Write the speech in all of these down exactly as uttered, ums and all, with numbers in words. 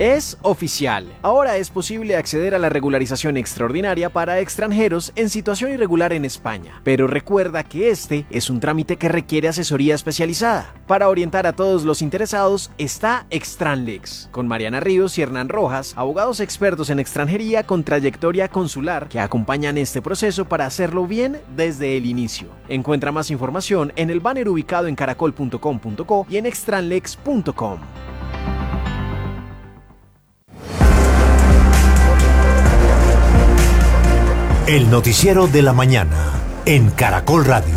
Es oficial. Ahora es posible acceder a la regularización extraordinaria para extranjeros en situación irregular en España. Pero recuerda que este es un trámite que requiere asesoría especializada. Para orientar a todos los interesados está Extranlex, con Mariana Ríos y Hernán Rojas, abogados expertos en extranjería con trayectoria consular que acompañan este proceso para hacerlo bien desde el inicio. Encuentra más información en el banner ubicado en caracol punto com punto co y en extranlex punto com. El noticiero de la mañana en Caracol Radio.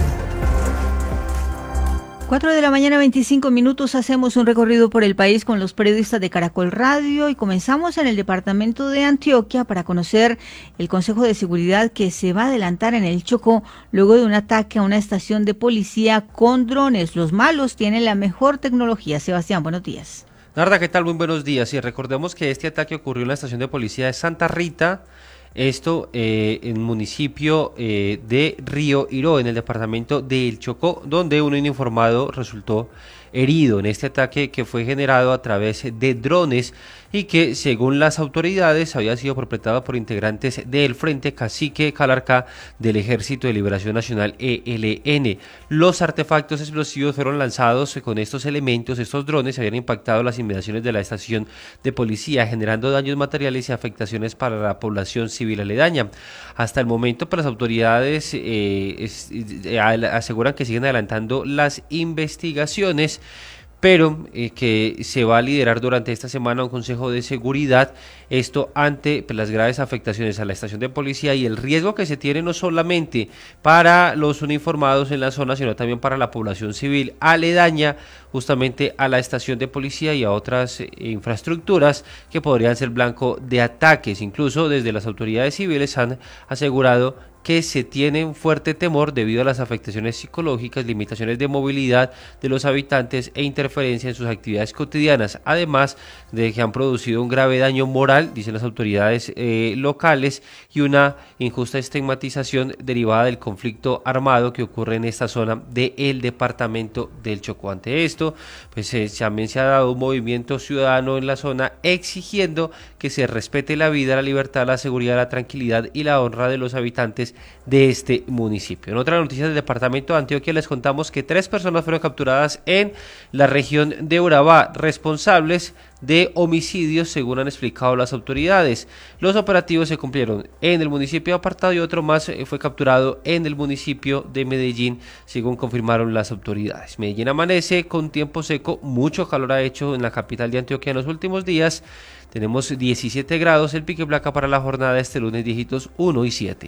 cuatro de la mañana, veinticinco minutos, hacemos un recorrido por el país con los periodistas de Caracol Radio y comenzamos en el departamento de Antioquia para conocer el Consejo de Seguridad que se va a adelantar en el Chocó luego de un ataque a una estación de policía con drones. Los malos tienen la mejor tecnología. Sebastián, buenos días. Narda, ¿qué tal? Muy buenos días. Y recordemos que este ataque ocurrió en la estación de policía de Santa Rita. Esto eh, en el municipio eh, de Río Iró, en el departamento del Chocó, donde un uniformado resultó herido en este ataque que fue generado a través de drones y que, según las autoridades, había sido perpetrado por integrantes del Frente Cacique Calarcá del Ejército de Liberación Nacional E L N. Los artefactos explosivos fueron lanzados con estos elementos, estos drones habían impactado las inmediaciones de la estación de policía, generando daños materiales y afectaciones para la población civil aledaña. Hasta el momento, pues, las autoridades eh, es, eh, aseguran que siguen adelantando las investigaciones, pero eh, que se va a liderar durante esta semana un consejo de seguridad, esto ante pues, las graves afectaciones a la estación de policía y el riesgo que se tiene no solamente para los uniformados en la zona, sino también para la población civil aledaña justamente a la estación de policía y a otras eh, infraestructuras que podrían ser blanco de ataques. Incluso desde las autoridades civiles han asegurado que se tienen fuerte temor debido a las afectaciones psicológicas, limitaciones de movilidad de los habitantes e interferencia en sus actividades cotidianas, además de que han producido un grave daño moral, dicen las autoridades eh, locales, y una injusta estigmatización derivada del conflicto armado que ocurre en esta zona del departamento del Chocó. Ante esto, pues eh, también se ha dado un movimiento ciudadano en la zona exigiendo que se respete la vida, la libertad, la seguridad, la tranquilidad y la honra de los habitantes de este municipio. En otras noticias del departamento de Antioquia les contamos que tres personas fueron capturadas en la región de Urabá, responsables de homicidios, según han explicado las autoridades. Los operativos se cumplieron en el municipio apartado y otro más fue capturado en el municipio de Medellín, según confirmaron las autoridades. Medellín amanece con tiempo seco, mucho calor ha hecho en la capital de Antioquia en los últimos días. Tenemos diecisiete grados, el pico y placa para la jornada este lunes, dígitos uno y siete.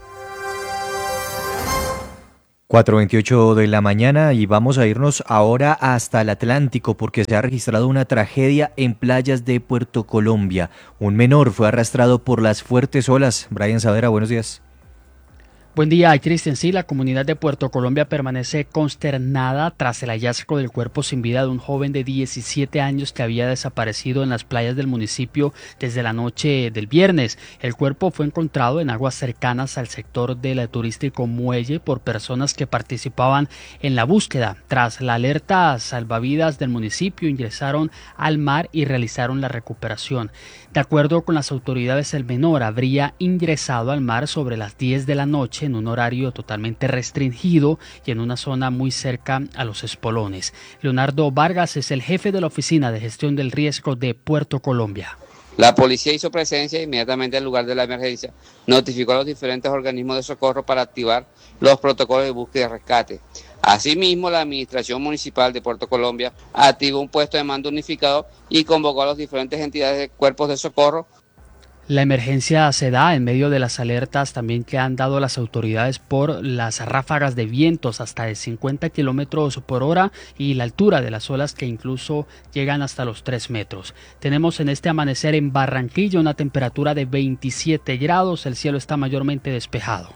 cuatro veintiocho de la mañana y vamos a irnos ahora hasta el Atlántico porque se ha registrado una tragedia en playas de Puerto Colombia. Un menor fue arrastrado por las fuertes olas. Brian Savera, buenos días. Buen día, Cristian. Sí, la comunidad de Puerto Colombia permanece consternada tras el hallazgo del cuerpo sin vida de un joven de diecisiete años que había desaparecido en las playas del municipio desde la noche del viernes. El cuerpo fue encontrado en aguas cercanas al sector del turístico Muelle por personas que participaban en la búsqueda. Tras la alerta, salvavidas del municipio ingresaron al mar y realizaron la recuperación. De acuerdo con las autoridades, el menor habría ingresado al mar sobre las diez de la noche en un horario totalmente restringido y en una zona muy cerca a los espolones. Leonardo Vargas es el jefe de la Oficina de Gestión del Riesgo de Puerto Colombia. La policía hizo presencia inmediatamente al lugar de la emergencia, notificó a los diferentes organismos de socorro para activar los protocolos de búsqueda y rescate. Asimismo, la Administración Municipal de Puerto Colombia activó un puesto de mando unificado y convocó a las diferentes entidades de cuerpos de socorro. La emergencia se da en medio de las alertas también que han dado las autoridades por las ráfagas de vientos hasta de cincuenta kilómetros por hora y la altura de las olas que incluso llegan hasta los tres metros. Tenemos en este amanecer en Barranquilla una temperatura de veintisiete grados, el cielo está mayormente despejado.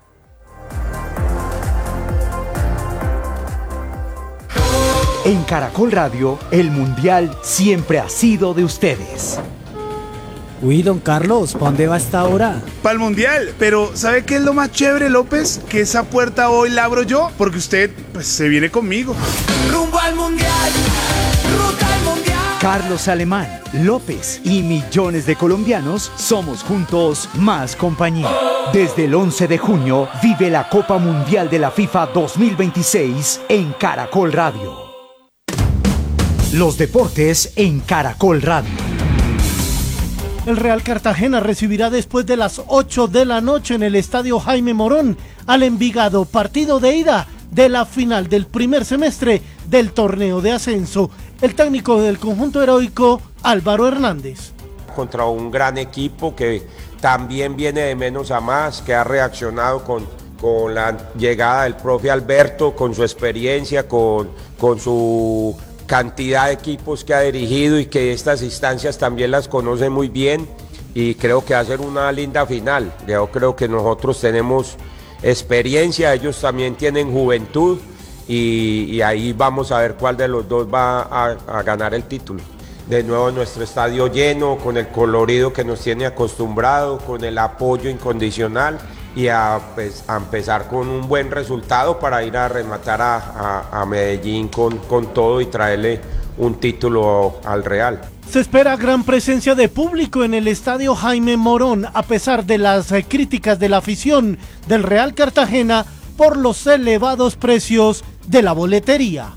En Caracol Radio, el Mundial siempre ha sido de ustedes. Uy, don Carlos, ¿para dónde va esta hora? Para el Mundial, pero ¿sabe qué es lo más chévere, López? Que esa puerta hoy la abro yo, porque usted, pues, se viene conmigo. Rumbo al Mundial, ruta al Mundial. Carlos Alemán, López y millones de colombianos somos juntos más compañía. Desde el once de junio vive la Copa Mundial de la FIFA dos mil veintiséis en Caracol Radio. Los deportes en Caracol Radio. El Real Cartagena recibirá después de las ocho de la noche en el Estadio Jaime Morón al Envigado, partido de ida de la final del primer semestre del torneo de ascenso. El técnico del conjunto heroico, Álvaro Hernández. Contra un gran equipo que también viene de menos a más, que ha reaccionado con, con la llegada del profe Alberto, con su experiencia, con, con su cantidad de equipos que ha dirigido y que estas instancias también las conoce muy bien, y creo que va a ser una linda final. Yo creo que nosotros tenemos experiencia, ellos también tienen juventud, y, y ahí vamos a ver cuál de los dos va a, a ganar el título. De nuevo nuestro estadio lleno, con el colorido que nos tiene acostumbrado, con el apoyo incondicional, y a, pues, a empezar con un buen resultado para ir a rematar a, a, a Medellín con, con todo y traerle un título al Real. Se espera gran presencia de público en el Estadio Jaime Morón, a pesar de las eh, críticas de la afición del Real Cartagena por los elevados precios de la boletería.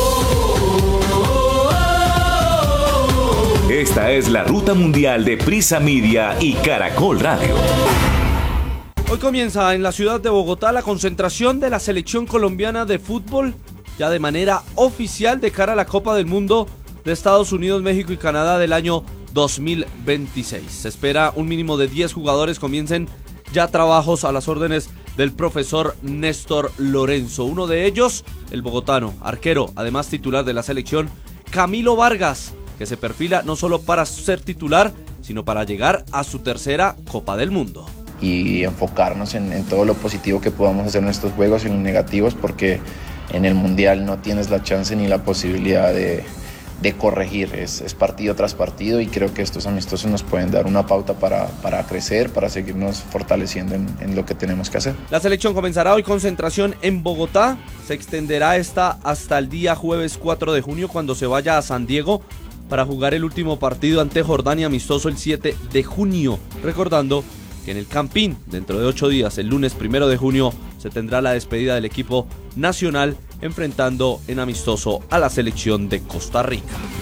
Esta es la ruta mundial de Prisa Media y Caracol Radio. Hoy comienza en la ciudad de Bogotá la concentración de la selección colombiana de fútbol, ya de manera oficial de cara a la Copa del Mundo de Estados Unidos, México y Canadá del año dos mil veintiséis. Se espera un mínimo de diez jugadores comiencen ya trabajos a las órdenes del profesor Néstor Lorenzo. Uno de ellos, el bogotano, arquero, además titular de la selección, Camilo Vargas, que se perfila no solo para ser titular, sino para llegar a su tercera Copa del Mundo. Y enfocarnos en, en todo lo positivo que podamos hacer en estos juegos y en los negativos, porque en el Mundial no tienes la chance ni la posibilidad de, de corregir, es, es partido tras partido, y creo que estos amistosos nos pueden dar una pauta para, para crecer, para seguirnos fortaleciendo en, en lo que tenemos que hacer. La selección comenzará hoy concentración en Bogotá, se extenderá esta hasta el día jueves cuatro de junio, cuando se vaya a San Diego para jugar el último partido ante Jordania, amistoso el siete de junio, recordando que en el Campín, dentro de ocho días, el lunes primero de junio, se tendrá la despedida del equipo nacional, enfrentando en amistoso a la selección de Costa Rica.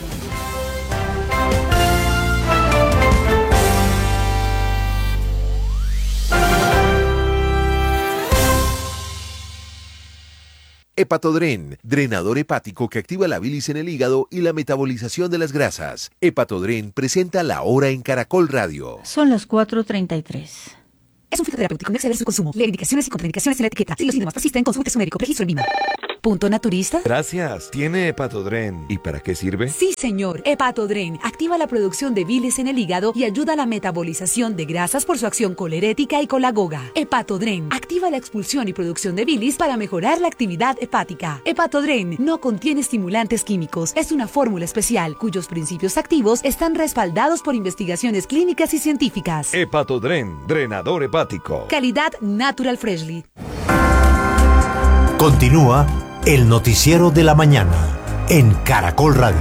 Hepatodren, drenador hepático que activa la bilis en el hígado y la metabolización de las grasas. Hepatodren presenta La Hora en Caracol Radio. Son las cuatro treinta y tres. Es un fitoterapéutico, no exceder su consumo. Lee indicaciones y contraindicaciones en la etiqueta. Si los síntomas persisten, consulte su médico. Registro en Lima. ¿Punto naturista? Gracias. ¿Tiene Hepatodren? ¿Y para qué sirve? Sí, señor. Hepatodren activa la producción de bilis en el hígado y ayuda a la metabolización de grasas por su acción colerética y colagoga. Hepatodren activa la expulsión y producción de bilis para mejorar la actividad hepática. Hepatodren no contiene estimulantes químicos. Es una fórmula especial cuyos principios activos están respaldados por investigaciones clínicas y científicas. Hepatodren, drenador hepático. Calidad Natural Freshly. Continúa el noticiero de la mañana en Caracol Radio.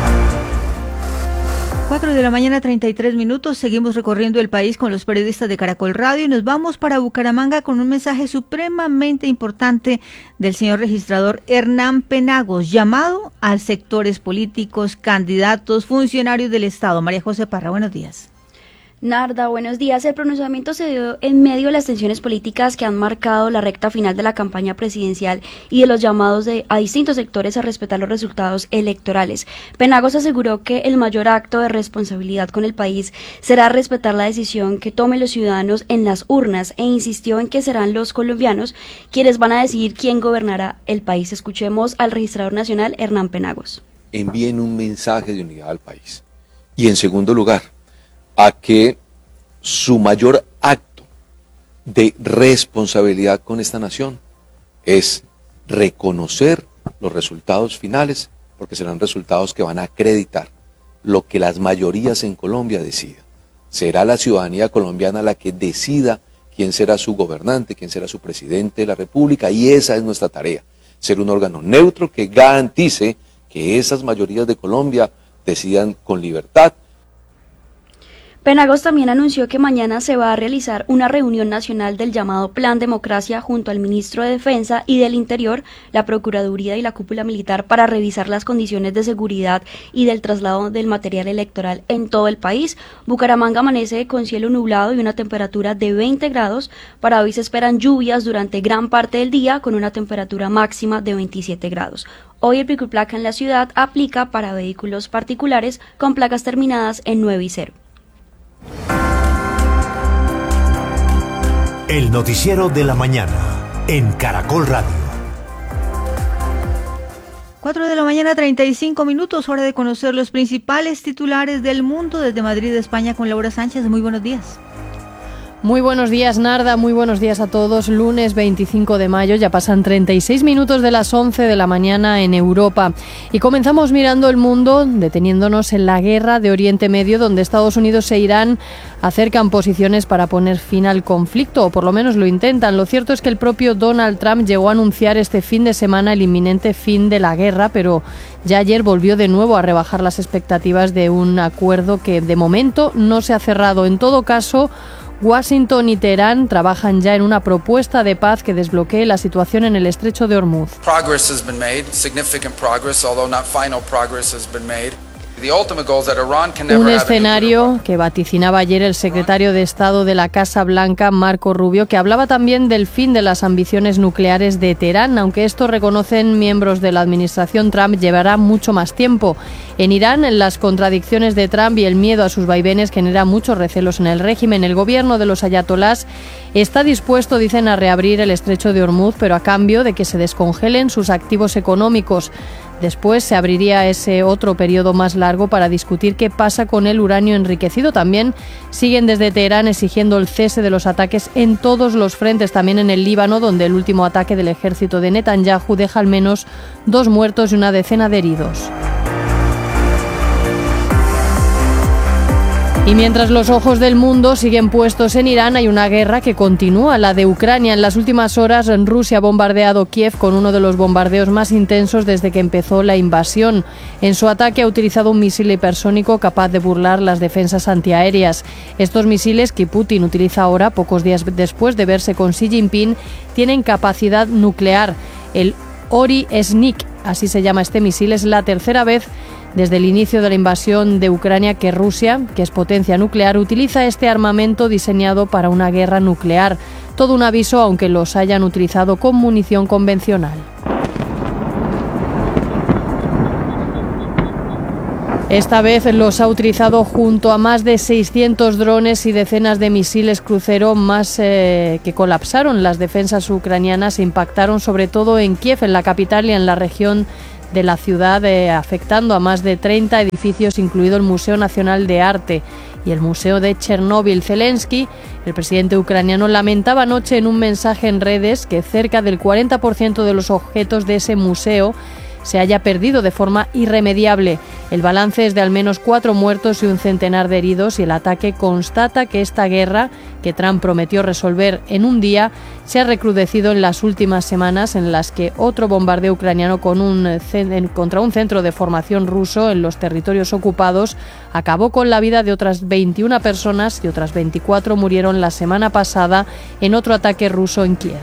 cuatro de la mañana, treinta y tres minutos. Seguimos recorriendo el país con los periodistas de Caracol Radio y nos vamos para Bucaramanga con un mensaje supremamente importante del señor registrador Hernán Penagos, llamado a sectores políticos, candidatos, funcionarios del Estado. María José Parra, buenos días. Narda, buenos días. El pronunciamiento se dio en medio de las tensiones políticas que han marcado la recta final de la campaña presidencial y de los llamados de, a distintos sectores a respetar los resultados electorales. Penagos aseguró que el mayor acto de responsabilidad con el país será respetar la decisión que tomen los ciudadanos en las urnas e insistió en que serán los colombianos quienes van a decidir quién gobernará el país. Escuchemos al registrador nacional Hernán Penagos. Envíen un mensaje de unidad al país. Y en segundo lugar, a que su mayor acto de responsabilidad con esta nación es reconocer los resultados finales, porque serán resultados que van a acreditar lo que las mayorías en Colombia decidan. Será la ciudadanía colombiana la que decida quién será su gobernante, quién será su presidente de la República, y esa es nuestra tarea, ser un órgano neutro que garantice que esas mayorías de Colombia decidan con libertad. Penagos también anunció que mañana se va a realizar una reunión nacional del llamado Plan Democracia junto al ministro de Defensa y del Interior, la Procuraduría y la cúpula militar para revisar las condiciones de seguridad y del traslado del material electoral en todo el país. Bucaramanga amanece con cielo nublado y una temperatura de veinte grados. Para hoy se esperan lluvias durante gran parte del día con una temperatura máxima de veintisiete grados. Hoy el pico y placa en la ciudad aplica para vehículos particulares con placas terminadas en nueve y cero. El noticiero de la mañana en Caracol Radio. cuatro de la mañana, treinta y cinco minutos, hora de conocer los principales titulares del mundo desde Madrid, España, con Laura Sánchez. Muy buenos días. Muy buenos días, Narda, muy buenos días a todos. Lunes veinticinco de mayo, ya pasan treinta y seis minutos de las once de la mañana en Europa. Y comenzamos mirando el mundo, deteniéndonos en la guerra de Oriente Medio, donde Estados Unidos e Irán acercan posiciones para poner fin al conflicto, o por lo menos lo intentan. Lo cierto es que el propio Donald Trump llegó a anunciar este fin de semana el inminente fin de la guerra, pero ya ayer volvió de nuevo a rebajar las expectativas de un acuerdo que de momento no se ha cerrado. En todo caso, Washington y Teherán trabajan ya en una propuesta de paz que desbloquee la situación en el estrecho de Hormuz. Progress has been made, significant progress, although not final progress has been made. Un escenario que vaticinaba ayer el secretario de Estado de la Casa Blanca, Marco Rubio, que hablaba también del fin de las ambiciones nucleares de Teherán, aunque esto, reconocen miembros de la administración Trump, llevará mucho más tiempo. En Irán, las contradicciones de Trump y el miedo a sus vaivenes generan muchos recelos en el régimen. El gobierno de los ayatolás está dispuesto, dicen, a reabrir el estrecho de Hormuz, pero a cambio de que se descongelen sus activos económicos. Después se abriría ese otro periodo más largo para discutir qué pasa con el uranio enriquecido. También siguen desde Teherán exigiendo el cese de los ataques en todos los frentes, también en el Líbano, donde el último ataque del ejército de Netanyahu deja al menos dos muertos y una decena de heridos. Y mientras los ojos del mundo siguen puestos en Irán, hay una guerra que continúa, la de Ucrania. En las últimas horas, Rusia ha bombardeado Kiev con uno de los bombardeos más intensos desde que empezó la invasión. En su ataque ha utilizado un misil hipersónico capaz de burlar las defensas antiaéreas. Estos misiles, que Putin utiliza ahora, pocos días después de verse con Xi Jinping, tienen capacidad nuclear. El Ori Snik, así se llama este misil, es la tercera vez desde el inicio de la invasión de Ucrania que Rusia, que es potencia nuclear, utiliza este armamento diseñado para una guerra nuclear. Todo un aviso, aunque los hayan utilizado con munición convencional. Esta vez los ha utilizado junto a más de seiscientos drones y decenas de misiles crucero más eh, que colapsaron las defensas ucranianas e impactaron sobre todo en Kiev, en la capital y en la región de la ciudad, eh, afectando a más de treinta edificios, incluido el Museo Nacional de Arte y el Museo de Chernóbil. Zelensky, el presidente ucraniano, lamentaba anoche en un mensaje en redes que cerca del cuarenta por ciento de los objetos de ese museo se haya perdido de forma irremediable. El balance es de al menos cuatro muertos y un centenar de heridos, y el ataque constata que esta guerra, que Trump prometió resolver en un día, se ha recrudecido en las últimas semanas, en las que otro bombardeo ucraniano con un, contra un centro de formación ruso en los territorios ocupados acabó con la vida de otras veintiuna personas y otras veinticuatro murieron la semana pasada en otro ataque ruso en Kiev.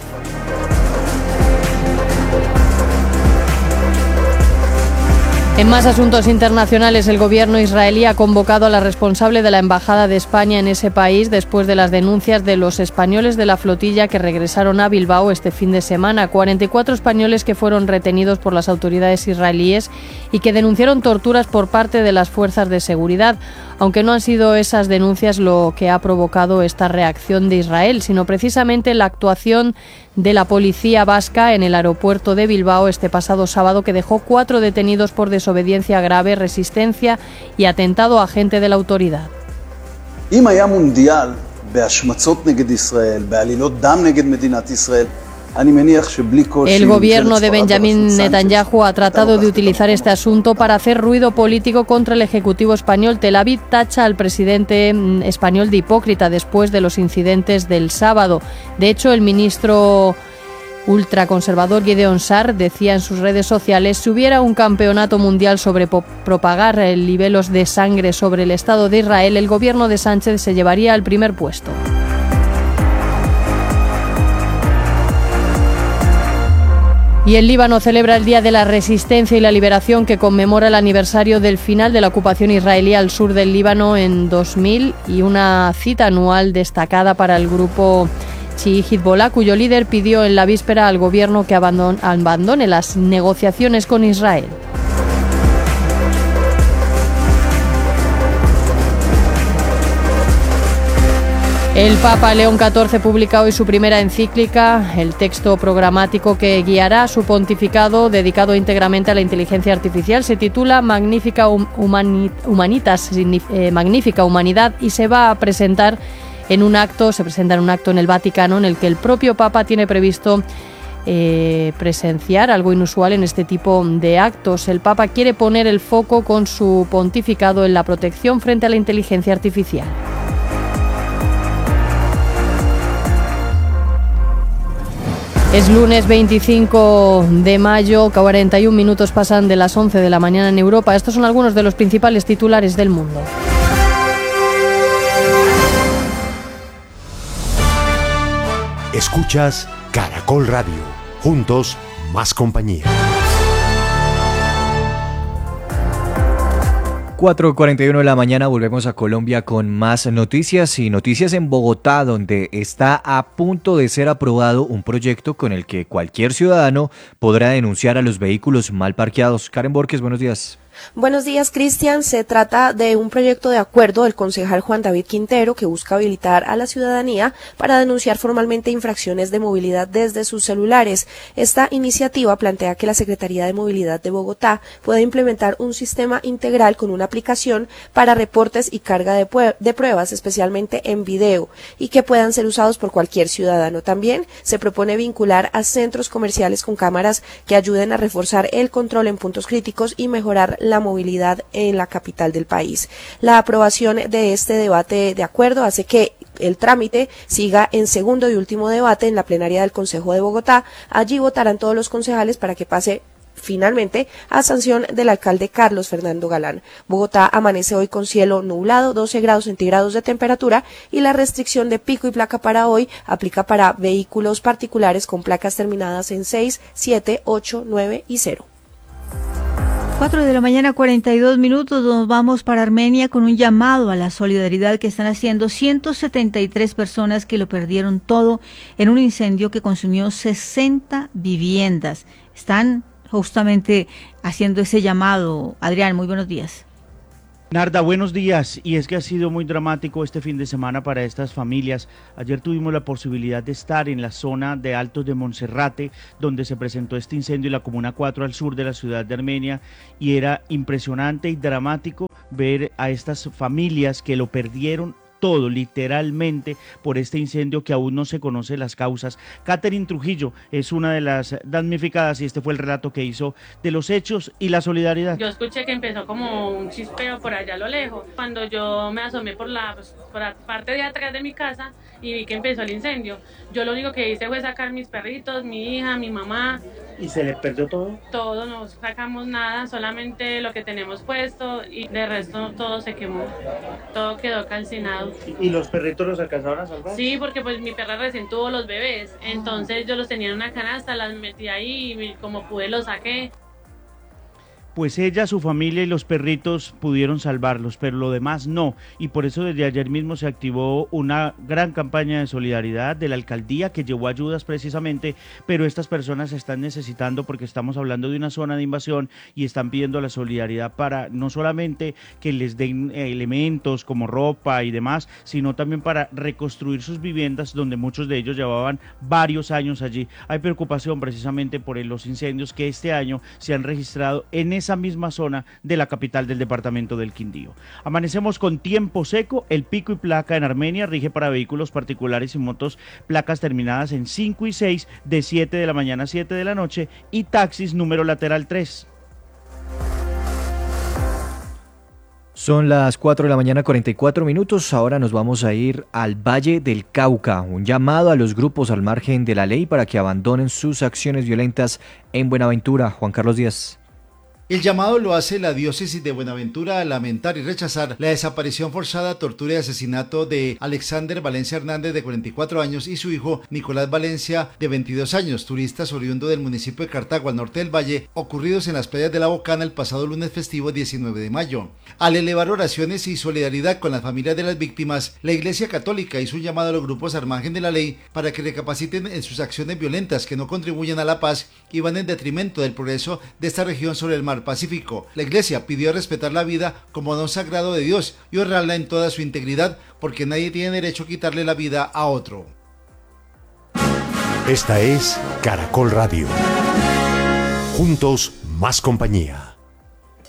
En más asuntos internacionales, el gobierno israelí ha convocado a la responsable de la embajada de España en ese país después de las denuncias de los españoles de la flotilla que regresaron a Bilbao este fin de semana. cuarenta y cuatro españoles que fueron retenidos por las autoridades israelíes y que denunciaron torturas por parte de las fuerzas de seguridad. Aunque no han sido esas denuncias lo que ha provocado esta reacción de Israel, sino precisamente la actuación de la policía vasca en el aeropuerto de Bilbao este pasado sábado, que dejó cuatro detenidos por desobediencia grave, resistencia y atentado a agente de la autoridad. אם היה מונדיאל בהשמצות נגד ישראל, בעלילות דם נגד מדינת ישראל, el gobierno de Benjamín Netanyahu ha tratado de utilizar este asunto para hacer ruido político contra el Ejecutivo español. Tel Aviv tacha al presidente español de hipócrita después de los incidentes del sábado. De hecho, el ministro ultraconservador Gideon Sa'ar decía en sus redes sociales: si hubiera un campeonato mundial sobre propagar libelos de sangre sobre el Estado de Israel, el gobierno de Sánchez se llevaría al primer puesto. Y el Líbano celebra el Día de la Resistencia y la Liberación, que conmemora el aniversario del final de la ocupación israelí al sur del Líbano en dos mil y una cita anual destacada para el grupo chií Hezbollah, cuyo líder pidió en la víspera al gobierno que abandone, abandone las negociaciones con Israel. El Papa León catorce publica hoy su primera encíclica, el texto programático que guiará su pontificado dedicado íntegramente a la inteligencia artificial. Se titula Magnifica Humani- Humanitas, eh, Magnífica Humanidad, y se va a presentar en un acto, se presenta en un acto en el Vaticano en el que el propio Papa tiene previsto eh, presenciar, algo inusual en este tipo de actos. El Papa quiere poner el foco con su pontificado en la protección frente a la inteligencia artificial. Es lunes veinticinco de mayo, cuarenta y un minutos pasan de las once de la mañana en Europa. Estos son algunos de los principales titulares del mundo. Escuchas Caracol Radio. Juntos, más compañía. cuatro cuarenta y uno de la mañana, volvemos a Colombia con más noticias y noticias en Bogotá, donde está a punto de ser aprobado un proyecto con el que cualquier ciudadano podrá denunciar a los vehículos mal parqueados. Karen Borges, buenos días. Buenos días, Cristian. Se trata de un proyecto de acuerdo del concejal Juan David Quintero que busca habilitar a la ciudadanía para denunciar formalmente infracciones de movilidad desde sus celulares. Esta iniciativa plantea que la Secretaría de Movilidad de Bogotá pueda implementar un sistema integral con una aplicación para reportes y carga de, de pruebas, especialmente en video, y que puedan ser usados por cualquier ciudadano. También se propone vincular a centros comerciales con cámaras que ayuden a reforzar el control en puntos críticos y mejorar la movilidad en la capital del país. La aprobación de este debate de acuerdo hace que el trámite siga en segundo y último debate en la plenaria del Consejo de Bogotá. Allí votarán todos los concejales para que pase finalmente a sanción del alcalde Carlos Fernando Galán. Bogotá amanece hoy con cielo nublado, doce grados centígrados de temperatura, y la restricción de pico y placa para hoy aplica para vehículos particulares con placas terminadas en seis, siete, ocho, nueve y cero. cuatro de la mañana, cuarenta y dos minutos, nos vamos para Armenia con un llamado a la solidaridad que están haciendo ciento setenta y tres personas que lo perdieron todo en un incendio que consumió sesenta viviendas. Están justamente haciendo ese llamado. Adrián, muy buenos días. Narda, buenos días. Y es que ha sido muy dramático este fin de semana para estas familias. Ayer tuvimos la posibilidad de estar en la zona de Altos de Monserrate, donde se presentó este incendio en la Comuna cuatro al sur de la ciudad de Armenia, y era impresionante y dramático ver a estas familias que lo perdieron todo, literalmente, por este incendio que aún no se conoce las causas. Catherine Trujillo es una de las damnificadas y este fue el relato que hizo de los hechos y la solidaridad. Yo escuché que empezó como un chispeo por allá a lo lejos. Cuando yo me asomé por la, pues, por la parte de atrás de mi casa y vi que empezó el incendio, yo lo único que hice fue sacar mis perritos, mi hija, mi mamá. ¿Y se le perdió todo? Todo, no sacamos nada, solamente lo que tenemos puesto, y de resto todo se quemó, todo quedó calcinado. ¿Y los perritos los alcanzaron a salvar? Sí, porque pues mi perra recién tuvo los bebés, entonces yo los tenía en una canasta, las metí ahí y como pude los saqué. Pues ella, su familia y los perritos pudieron salvarlos, pero lo demás no. Y por eso desde ayer mismo se activó una gran campaña de solidaridad de la alcaldía que llevó ayudas precisamente, pero estas personas están necesitando, porque estamos hablando de una zona de invasión, y están pidiendo la solidaridad para no solamente que les den elementos como ropa y demás, sino también para reconstruir sus viviendas, donde muchos de ellos llevaban varios años allí. Hay preocupación precisamente por los incendios que este año se han registrado en esa esa misma zona de la capital del departamento del Quindío. Amanecemos con tiempo seco. El pico y placa en Armenia rige para vehículos particulares y motos, placas terminadas en cinco y seis, de siete de la mañana a siete de la noche, y taxis número lateral tres. Son las cuatro de la mañana, cuarenta y cuatro minutos. Ahora nos vamos a ir al Valle del Cauca. Un llamado a los grupos al margen de la ley para que abandonen sus acciones violentas en Buenaventura. Juan Carlos Díaz. El llamado lo hace la diócesis de Buenaventura a lamentar y rechazar la desaparición forzada, tortura y asesinato de Alexander Valencia Hernández, de cuarenta y cuatro años, y su hijo Nicolás Valencia, de veintidós años, turistas oriundo del municipio de Cartago, al norte del valle, ocurridos en las playas de La Bocana el pasado lunes festivo diecinueve de mayo. Al elevar oraciones y solidaridad con las familias de las víctimas, la Iglesia Católica hizo un llamado a los grupos al margen de la ley para que recapaciten en sus acciones violentas que no contribuyen a la paz y van en detrimento del progreso de esta región sobre el mar Pacífico. La Iglesia pidió respetar la vida como don sagrado de Dios y honrarla en toda su integridad, porque nadie tiene derecho a quitarle la vida a otro. Esta es Caracol Radio. Juntos, más compañía.